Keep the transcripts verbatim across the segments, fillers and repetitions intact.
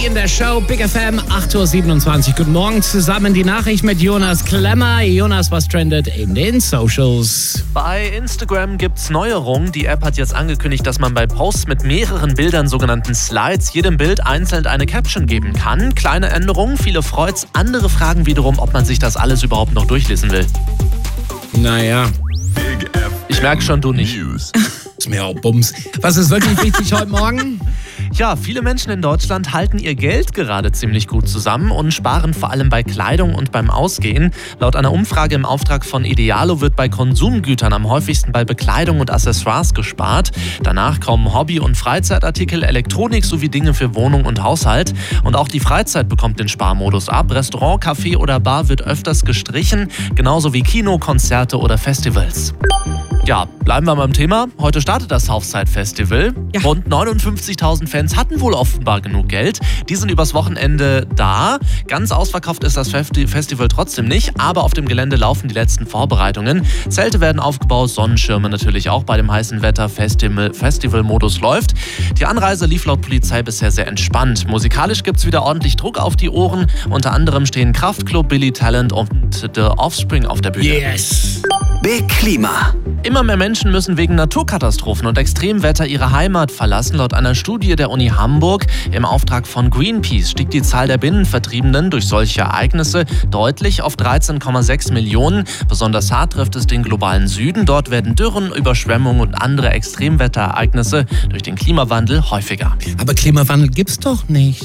Party in der Show Big F M, acht Uhr siebenundzwanzig. Guten Morgen zusammen, die Nachricht mit Jonas Klemmer. Jonas, was trendet in den Socials? Bei Instagram gibt's Neuerungen. Die App hat jetzt angekündigt, dass man bei Posts mit mehreren Bildern, sogenannten Slides, jedem Bild einzeln eine Caption geben kann. Kleine Änderungen, viele freut's. Andere fragen wiederum, ob man sich das alles überhaupt noch durchlesen will. Naja. Ich merke schon, du nicht. Ist mir auch Bums. Was ist wirklich wichtig heute Morgen? Ja, viele Menschen in Deutschland halten ihr Geld gerade ziemlich gut zusammen und sparen vor allem bei Kleidung und beim Ausgehen. Laut einer Umfrage im Auftrag von Idealo wird bei Konsumgütern am häufigsten bei Bekleidung und Accessoires gespart. Danach kommen Hobby- und Freizeitartikel, Elektronik sowie Dinge für Wohnung und Haushalt. Und auch die Freizeit bekommt den Sparmodus ab. Restaurant, Café oder Bar wird öfters gestrichen, genauso wie Kino, Konzerte oder Festivals. Ja, bleiben wir beim Thema. Heute startet das Southside Festival. Ja. Rund neunundfünfzigtausend Fans hatten wohl offenbar genug Geld. Die sind übers Wochenende da. Ganz ausverkauft ist das Festi- Festival trotzdem nicht, aber auf dem Gelände laufen die letzten Vorbereitungen. Zelte werden aufgebaut, Sonnenschirme natürlich auch bei dem heißen Wetter. Festival- Festivalmodus läuft. Die Anreise lief laut Polizei bisher sehr entspannt. Musikalisch gibt's wieder ordentlich Druck auf die Ohren. Unter anderem stehen Kraftklub, Billy Talent und The Offspring auf der Bühne. Yes. Big Klima. Immer mehr Menschen müssen wegen Naturkatastrophen und Extremwetter ihre Heimat verlassen. Laut einer Studie der Uni Hamburg im Auftrag von Greenpeace stieg die Zahl der Binnenvertriebenen durch solche Ereignisse deutlich auf dreizehn Komma sechs Millionen. Besonders hart trifft es den globalen Süden. Dort werden Dürren, Überschwemmungen und andere Extremwetterereignisse durch den Klimawandel häufiger. Aber Klimawandel gibt's doch nicht.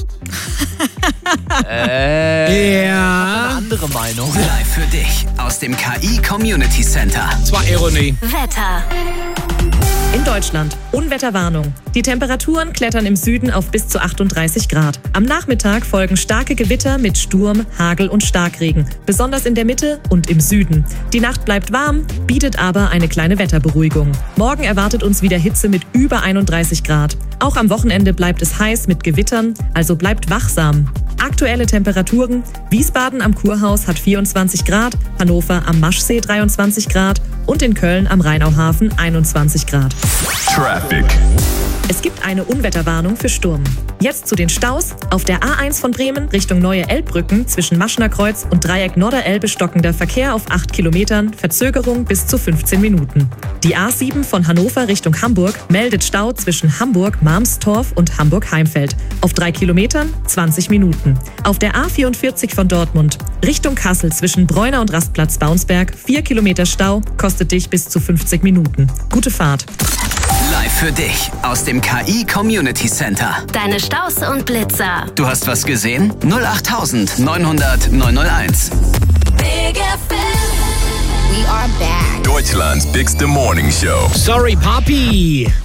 Äh, Ja. eine andere Meinung. Live für dich aus dem K I Community Center. Das war Ironie. Wetter. In Deutschland Unwetterwarnung. Die Temperaturen klettern im Süden auf bis zu achtunddreißig Grad. Am Nachmittag folgen starke Gewitter mit Sturm, Hagel und Starkregen, besonders in der Mitte und im Süden. Die Nacht bleibt warm, bietet aber eine kleine Wetterberuhigung. Morgen erwartet uns wieder Hitze mit über einunddreißig Grad. Auch am Wochenende bleibt es heiß mit Gewittern, also bleibt wachsam. Aktuelle Temperaturen: Wiesbaden am Kurhaus hat vierundzwanzig Grad, Hannover am Maschsee dreiundzwanzig Grad und in Köln am Rheinauhafen einundzwanzig Grad. Traffic. Es gibt eine Unwetterwarnung für Sturm. Jetzt zu den Staus. Auf der A eins von Bremen Richtung Neue Elbbrücken zwischen Maschner Kreuz und Dreieck Norderelbe stockender Verkehr auf acht Kilometern, Verzögerung bis zu fünfzehn Minuten. Die A sieben von Hannover Richtung Hamburg meldet Stau zwischen Hamburg, Marmstorf und Hamburg-Heimfeld. Auf drei Kilometern zwanzig Minuten. Auf der A vierundvierzig von Dortmund Richtung Kassel zwischen Bräuner und Rastplatz Baunsberg vier Kilometer Stau, kostet dich bis zu fünfzig Minuten. Gute Fahrt. Live für dich aus dem K I Community Center. Deine Staus und Blitzer. Du hast was gesehen? null acht neunhundert neunhunderteins. Big F M. We are back. Deutschland's bigste Morning Show. Sorry, Papi.